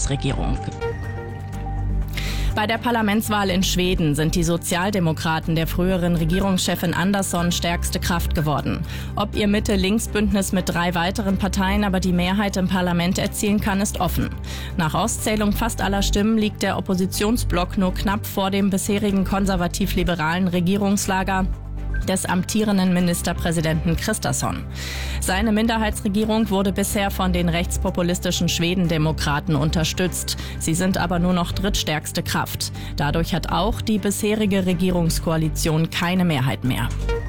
Bundesregierung. Bei der Parlamentswahl in Schweden sind die Sozialdemokraten der früheren Regierungschefin Andersson stärkste Kraft geworden. Ob ihr Mitte-Links-Bündnis mit 3 weiteren Parteien aber die Mehrheit im Parlament erzielen kann, ist offen. Nach Auszählung fast aller Stimmen liegt der Oppositionsblock nur knapp vor dem bisherigen konservativ-liberalen Regierungslager des amtierenden Ministerpräsidenten Kristersson. Seine Minderheitsregierung wurde bisher von den rechtspopulistischen Schwedendemokraten unterstützt. Sie sind aber nur noch drittstärkste Kraft. Dadurch hat auch die bisherige Regierungskoalition keine Mehrheit mehr.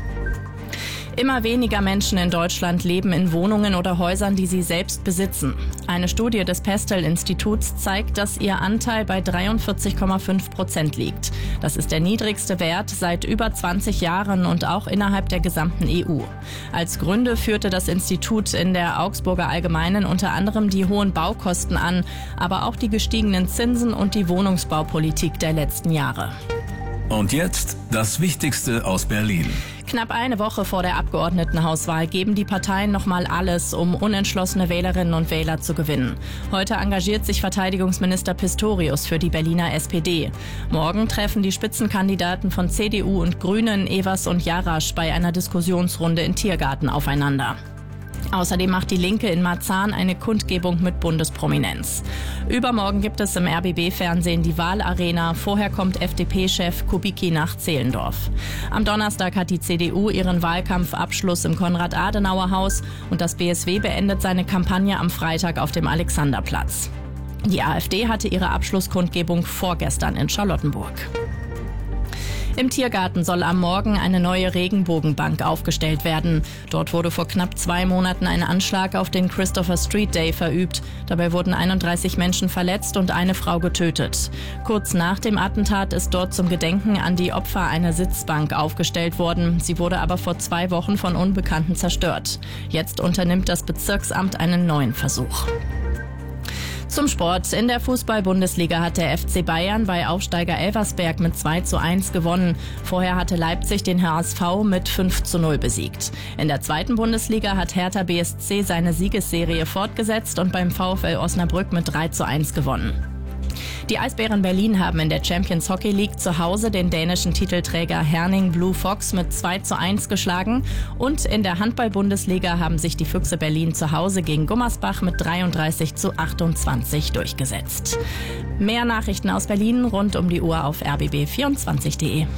Immer weniger Menschen in Deutschland leben in Wohnungen oder Häusern, die sie selbst besitzen. Eine Studie des Pestel-Instituts zeigt, dass ihr Anteil bei 43,5% liegt. Das ist der niedrigste Wert seit über 20 Jahren und auch innerhalb der gesamten EU. Als Gründe führte das Institut in der Augsburger Allgemeinen unter anderem die hohen Baukosten an, aber auch die gestiegenen Zinsen und die Wohnungsbaupolitik der letzten Jahre. Und jetzt das Wichtigste aus Berlin. Knapp eine Woche vor der Abgeordnetenhauswahl geben die Parteien nochmal alles, um unentschlossene Wählerinnen und Wähler zu gewinnen. Heute engagiert sich Verteidigungsminister Pistorius für die Berliner SPD. Morgen treffen die Spitzenkandidaten von CDU und Grünen, Evers und Jarasch, bei einer Diskussionsrunde in Tiergarten aufeinander. Außerdem macht die Linke in Marzahn eine Kundgebung mit Bundesprominenz. Übermorgen gibt es im RBB-Fernsehen die Wahlarena. Vorher kommt FDP-Chef Kubicki nach Zehlendorf. Am Donnerstag hat die CDU ihren Wahlkampfabschluss im Konrad-Adenauer-Haus und das BSW beendet seine Kampagne am Freitag auf dem Alexanderplatz. Die AfD hatte ihre Abschlusskundgebung vorgestern in Charlottenburg. Im Tiergarten soll am Morgen eine neue Regenbogenbank aufgestellt werden. Dort wurde vor knapp 2 Monaten ein Anschlag auf den Christopher Street Day verübt. Dabei wurden 31 Menschen verletzt und eine Frau getötet. Kurz nach dem Attentat ist dort zum Gedenken an die Opfer eine Sitzbank aufgestellt worden. Sie wurde aber vor 2 Wochen von Unbekannten zerstört. Jetzt unternimmt das Bezirksamt einen neuen Versuch. Zum Sport. In der Fußball-Bundesliga hat der FC Bayern bei Aufsteiger Elversberg mit 2:1 gewonnen. Vorher hatte Leipzig den HSV mit 5:0 besiegt. In der 2. Bundesliga hat Hertha BSC seine Siegesserie fortgesetzt und beim VfL Osnabrück mit 3:1 gewonnen. Die Eisbären Berlin haben in der Champions Hockey League zu Hause den dänischen Titelträger Herning Blue Fox mit 2:1 geschlagen. Und in der Handball-Bundesliga haben sich die Füchse Berlin zu Hause gegen Gummersbach mit 33:28 durchgesetzt. Mehr Nachrichten aus Berlin rund um die Uhr auf rbb24.de.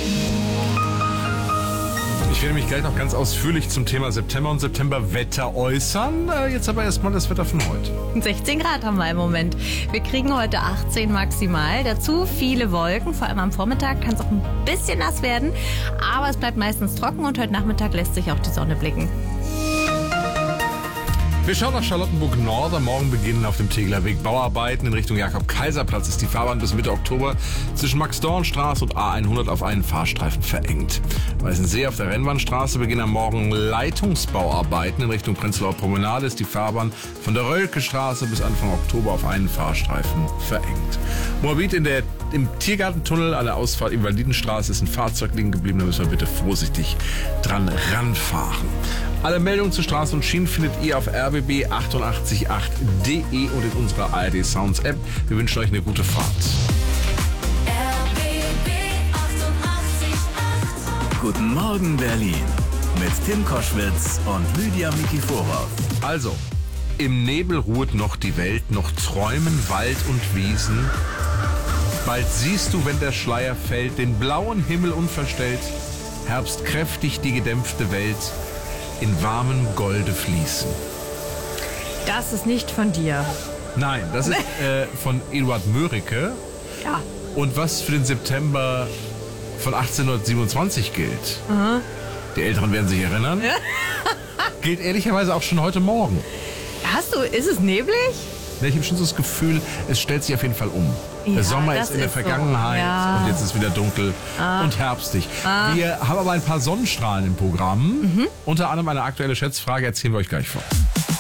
Ich werde mich gleich noch ganz ausführlich zum Thema September und Septemberwetter äußern. Jetzt aber erstmal das Wetter von heute. 16 Grad haben wir im Moment. Wir kriegen heute 18 maximal. Dazu viele Wolken, vor allem am Vormittag kann es auch ein bisschen nass werden. Aber es bleibt meistens trocken und heute Nachmittag lässt sich auch die Sonne blicken. Wir schauen nach Charlottenburg-Nord. Am Morgen beginnen auf dem Tegelerweg Bauarbeiten in Richtung Jakob-Kaiser-Platz. Ist die Fahrbahn bis Mitte Oktober zwischen Max-Dorn-Straße und A100 auf einen Fahrstreifen verengt. Weißensee auf der Rennbahnstraße beginnen am Morgen Leitungsbauarbeiten in Richtung Prenzlauer Promenade. Ist die Fahrbahn von der Rölke-Straße bis Anfang Oktober auf einen Fahrstreifen verengt. Moabit im Tiergartentunnel an der Ausfahrt Invalidenstraße ist ein Fahrzeug liegen geblieben. Da müssen wir bitte vorsichtig dran ranfahren. Alle Meldungen zu Straßen und Schienen findet ihr auf rbb888.de und in unserer ARD Sounds App. Wir wünschen euch eine gute Fahrt. RBB 88.8. Guten Morgen Berlin mit Tim Koschwitz und Lydia Mikiforov. Also, im Nebel ruht noch die Welt, noch träumen Wald und Wiesen. Bald siehst du, wenn der Schleier fällt, den blauen Himmel unverstellt, Herbst kräftig die gedämpfte Welt in warmem Golde fließen. Das ist nicht von dir. Nein, das ist von Eduard Mörike. Ja. Und was für den September von 1827 gilt, die Älteren werden sich erinnern, gilt ehrlicherweise auch schon heute Morgen. Ist es neblig? Ich habe schon so das Gefühl, es stellt sich auf jeden Fall um. Ja, der Sommer ist in der so. Vergangenheit und jetzt ist wieder dunkel und herbstig. Wir haben aber ein paar Sonnenstrahlen im Programm. Unter anderem eine aktuelle Schätzfrage, erzählen wir euch gleich vor.